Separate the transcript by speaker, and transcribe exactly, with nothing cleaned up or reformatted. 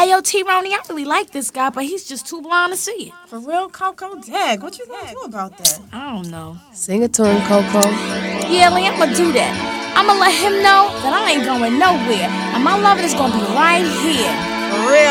Speaker 1: Hey, yo, T-Ronnie, I really like this guy, but he's just too blind to see it.
Speaker 2: For real, Coco? Dag, what you gonna do about that?
Speaker 1: I don't know.
Speaker 3: Sing it to him, Coco.
Speaker 1: Yeah, Lee, I'ma do that. I'ma let him know that I ain't going nowhere, and my loving is gonna be right here.
Speaker 2: For real.